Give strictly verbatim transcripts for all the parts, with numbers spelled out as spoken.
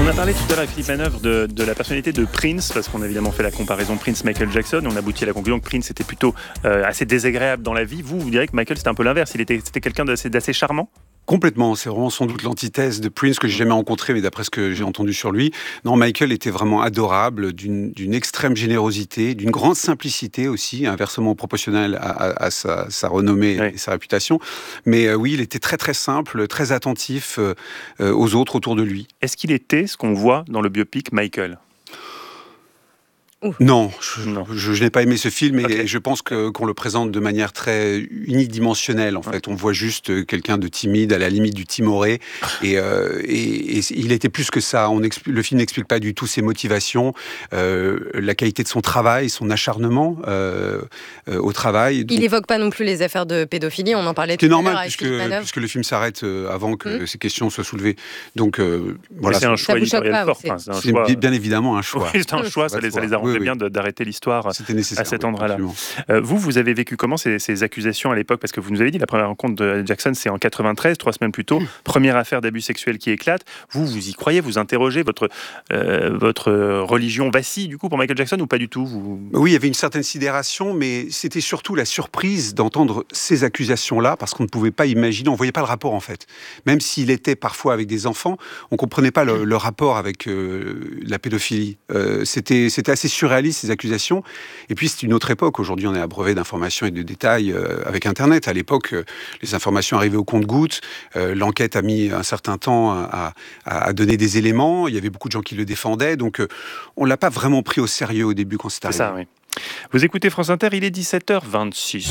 On a parlé tout à l'heure avec Philippe Manœuvre de, de la personnalité de Prince, parce qu'on a évidemment fait la comparaison Prince-Michael Jackson, et on a abouti à la conclusion que Prince était plutôt euh, assez désagréable dans la vie. Vous, vous direz que Michael, c'était un peu l'inverse, il était, c'était quelqu'un d'assez, d'assez charmant? Complètement, c'est vraiment sans doute l'antithèse de Prince que j'ai jamais rencontré, mais d'après ce que j'ai entendu sur lui. Non, Michael était vraiment adorable, d'une, d'une extrême générosité, d'une grande simplicité aussi, inversement proportionnelle à, à, à sa, sa renommée oui. et sa réputation. Mais euh, oui, il était très très simple, très attentif euh, aux autres autour de lui. Est-ce qu'il était ce qu'on voit dans le biopic Michael ? Non, je, non. je, je n'ai pas aimé ce film et okay. je pense que, qu'on le présente de manière très unidimensionnelle. En ouais. fait, on voit juste quelqu'un de timide, à la limite du timoré, et, euh, et, et il était plus que ça. On expl- le film n'explique pas du tout ses motivations, euh, la qualité de son travail, son acharnement euh, euh, au travail. Il n'évoque pas non plus les affaires de pédophilie. On en parlait tout à l'heure. C'est normal puisque, puisque le film s'arrête avant que mmh. ces questions soient soulevées. Donc euh, voilà. C'est un choix éditorial fort. Enfin, c'est un c'est choix... bien évidemment un choix. Oui, c'est un choix. Ça, ça les a rendus. Oui, bien de, d'arrêter l'histoire à cet endroit-là. Euh, vous, vous avez vécu comment ces, ces accusations à l'époque ? Parce que vous nous avez dit, la première rencontre de Jackson, c'est en quatre-vingt-treize, trois semaines plus tôt. Mmh. Première affaire d'abus sexuel qui éclate. Vous, vous y croyez, vous interrogez, votre, euh, votre religion vacille du coup pour Michael Jackson ou pas du tout vous... Oui, il y avait une certaine sidération, mais c'était surtout la surprise d'entendre ces accusations-là, parce qu'on ne pouvait pas imaginer, on ne voyait pas le rapport en fait. Même s'il était parfois avec des enfants, on ne comprenait pas le, le rapport avec euh, la pédophilie. Euh, c'était, c'était assez surréaliste, ces accusations. Et puis, c'est une autre époque. Aujourd'hui, on est abreuvé d'informations et de détails euh, avec Internet. À l'époque, euh, les informations arrivaient au compte-gouttes. Euh, l'enquête a mis un certain temps à, à, à donner des éléments. Il y avait beaucoup de gens qui le défendaient. Donc, euh, on ne l'a pas vraiment pris au sérieux au début quand c'est arrivé. C'est ça, oui. Vous écoutez France Inter, il est dix-sept heures vingt-six.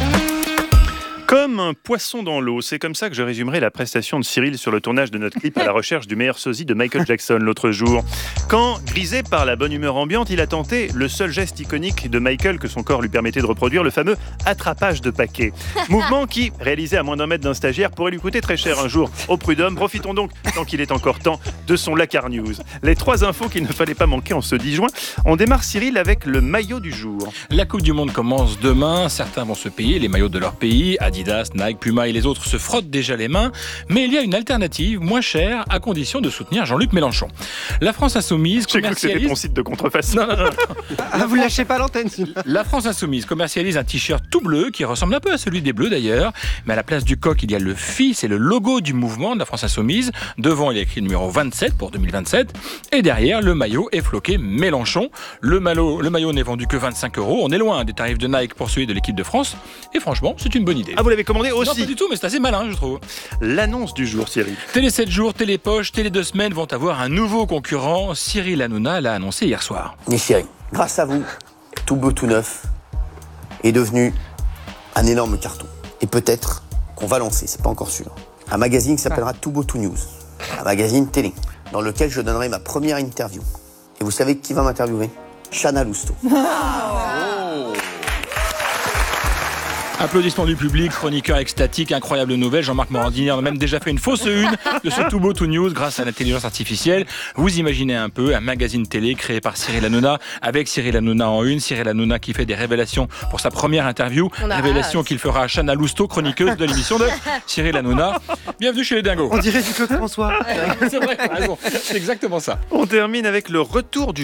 Comme un poisson dans l'eau, c'est comme ça que je résumerai la prestation de Cyril sur le tournage de notre clip à la recherche du meilleur sosie de Michael Jackson l'autre jour. Quand, grisé par la bonne humeur ambiante, il a tenté le seul geste iconique de Michael que son corps lui permettait de reproduire, le fameux attrapage de paquet. Mouvement qui, réalisé à moins d'un mètre d'un stagiaire, pourrait lui coûter très cher un jour. Au prud'homme, profitons donc, tant qu'il est encore temps, de son Lacar News. Les trois infos qu'il ne fallait pas manquer en ce dix juin. On démarre, Cyril, avec le maillot du jour. La Coupe du Monde commence demain. Certains vont se payer les maillots de leur pays. Adidas, Nike, Puma et les autres se frottent déjà les mains, mais il y a une alternative moins chère à condition de soutenir Jean-Luc Mélenchon. La France Insoumise commercialise... J'ai cru que c'était ton site de contrefaçon. Non, non, non. Ah, vous lâchez pas l'antenne. La France Insoumise commercialise un t-shirt tout bleu qui ressemble un peu à celui des Bleus d'ailleurs, mais à la place du coq, il y a le F I, c'est le logo du mouvement de la France Insoumise. Devant, il y a écrit le numéro vingt-sept pour deux mille vingt-sept, et derrière, le maillot est floqué Mélenchon. Le maillot, le maillot n'est vendu que vingt-cinq euros. On est loin des tarifs de Nike pour celui de l'équipe de France, et franchement, c'est une bonne idée. Ah, vous l'avez commandé aussi? Non, pas du tout, mais c'est assez malin, je trouve. L'annonce du jour, Cyril. Télé sept jours, Télé Poche, Télé deux semaines vont avoir un nouveau concurrent. Cyril Hanouna l'a annoncé hier soir. Mes chéris, grâce à vous, Tout Beau Tout Neuf est devenu un énorme carton. Et peut-être qu'on va lancer, c'est pas encore sûr, un magazine qui s'appellera Tout Beau Tout News. Un magazine télé, dans lequel je donnerai ma première interview. Et vous savez qui va m'interviewer ? Chana Lousteau. Oh. Applaudissements du public, chroniqueur extatique, incroyable nouvelle. Jean-Marc Morandini en a même déjà fait une fausse une de ce Tout Beau Tout News grâce à l'intelligence artificielle. Vous imaginez un peu un magazine télé créé par Cyril Hanouna, avec Cyril Hanouna en une. Cyril Hanouna qui fait des révélations pour sa première interview. Révélation qu'il fera à Chana Lousteau, chroniqueuse de l'émission de Cyril Hanouna. Bienvenue chez les Dingos. On dirait du Claude François. C'est vrai, t'as raison. C'est exactement ça. On termine avec le retour du